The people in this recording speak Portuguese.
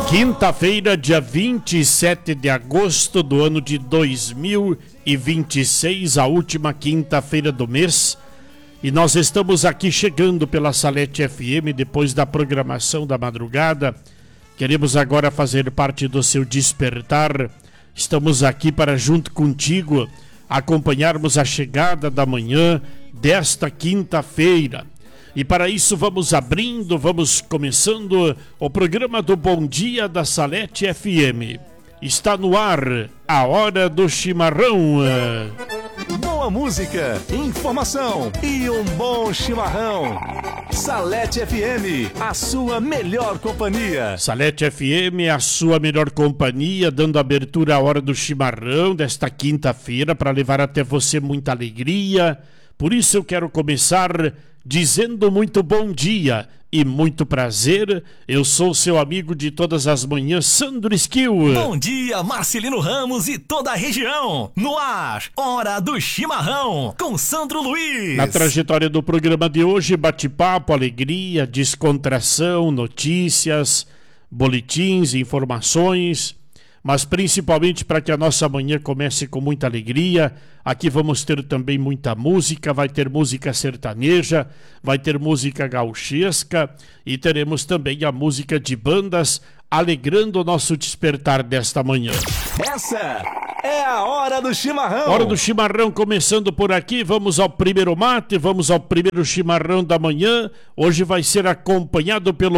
Quinta-feira, dia 27 de agosto do ano de 2026, a última quinta-feira do mês. E nós estamos aqui chegando pela Salete FM depois da programação da madrugada. Queremos agora fazer parte do seu despertar. Estamos aqui para, junto contigo, acompanharmos a chegada da manhã desta quinta-feira. E para isso vamos começando o programa do Bom Dia da Salete FM. Está no ar a Hora do Chimarrão. Boa música, informação e um bom chimarrão. Salete FM, a sua melhor companhia. Salete FM, a sua melhor companhia, dando abertura à Hora do Chimarrão desta quinta-feira para levar até você muita alegria. Por isso eu quero começar dizendo muito bom dia e muito prazer. Eu sou seu amigo de todas as manhãs, Sandro Esquil. Bom dia, Marcelino Ramos e toda a região. No ar, Hora do Chimarrão, com Sandro Luiz. Na trajetória do programa de hoje, bate-papo, alegria, descontração, notícias, boletins, informações, mas principalmente para que a nossa manhã comece com muita alegria. Aqui vamos ter também muita música, vai ter música sertaneja, vai ter música gauchesca e teremos também a música de bandas alegrando o nosso despertar desta manhã. Essa é a Hora do Chimarrão. Hora do Chimarrão começando por aqui, vamos ao primeiro mate, vamos ao primeiro chimarrão da manhã. Hoje vai ser acompanhado pelo